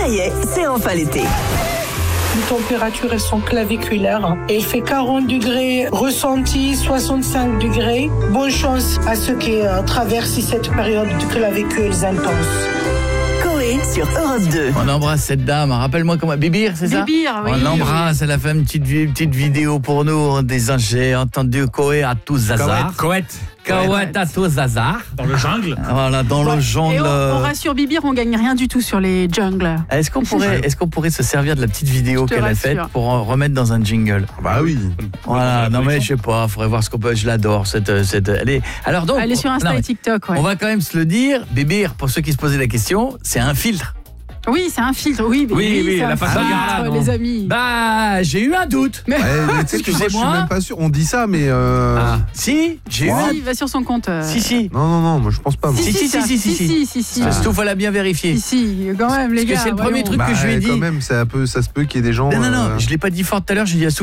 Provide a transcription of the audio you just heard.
Ça y est, c'est enfin l'été. Les températures, elles sont claviculaires. Et il fait 40 degrés ressenti, 65 degrés. Bonne chance à ceux qui traversent cette période de clavicules intenses. Coé sur Europe 2. On embrasse cette dame. Rappelle-moi comment. Bibir, c'est ça? Bibir, oui. On l'embrasse. Elle a fait une petite vidéo pour nous. J'ai entendu Coé à tout Zazar. Coët à tout Zazar. Dans le jungle. Voilà, dans le jungle. Et on rassure Bibir, on gagne rien du tout sur les jungles. Est-ce qu'on pourrait se servir de la petite vidéo qu'elle a faite pour en remettre dans un jingle? Bah oui. Voilà, non mais je sais pas, faudrait voir ce qu'on peut. Je l'adore cette. Elle est sur Insta et TikTok. Ouais. On va quand même se le dire, Bibir, pour ceux qui se posaient la question, c'est un filtre. Oui, c'est un filtre. Oui, oui, c'est la un façon de filtre, regarder, les amis. Bah, j'ai eu un doute. Tu sais que moi, je suis même pas sûr. On dit ça, mais. Si, j'ai eu un. Il va sur son compte. Si. Non, moi je pense pas. Si. Stouff, elle a bien vérifié. Si, quand même, les gars. Parce que c'est le premier truc que je lui ai dit. Quand même, ça se peut qu'il y ait des gens. Non, je l'ai pas dit fort tout à l'heure. J'ai dit à